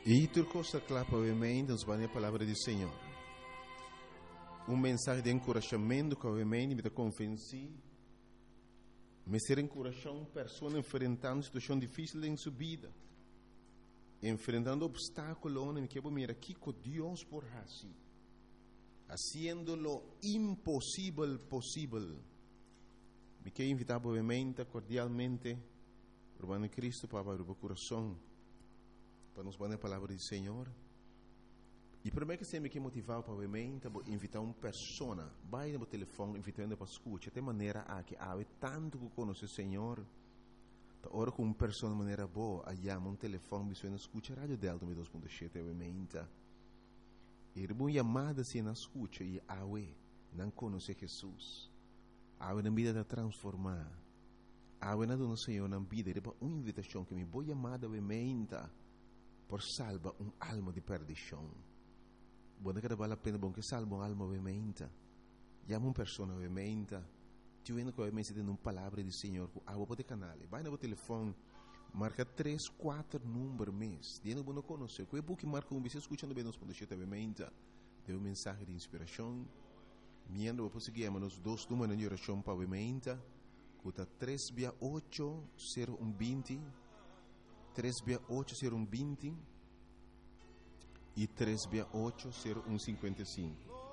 E tu costa clapa ovviamente nos vai a palavra do Senhor. Mensagem de encorajamento que ovviamente me convenci, me ser encorajando pessoas enfrentando situação difícil em sua vida, enfrentando obstáculos, me quero mirar aqui com Deus por assim, haciendo lo impossível possível. Me quero invitar obviamente cordialmente Urbano Cristo para abrir o coração para nos dar a palavra do Senhor. E primeiro que você me quer motivar para invitar uma pessoa, vai no telefone, invitando para escutar, de maneira a que há tanto que conhece o Senhor, ora com uma pessoa de maneira boa, aí há um telefone, você não escuta a Rádio Delta 2.7, obviamente. E uma chamada se não escuta, e há não conhece Jesus, há na vida de transformar, há na do Senhor na vida, e uma invitação que me vou chamada, obviamente, por salvar alma de perdição. Buona che vale la pena che salva un'alma ovviamente. Chiama una persona ovviamente. Ti vedo che ovviamente siete una parola di Signore. A voi canale. Vai no telefono. Marca 3-4 numeri mes. Di non conosce. Quei buchi marca un bisogno ascoltando bene nos ponte ovviamente. Deu un messaggio di ispirazione. Miando voi possiamo nos dos numeri di orazione ovviamente. Cuta 3-8-0-1-20. 3-8-0-1-20 e 3-8-0-1-55.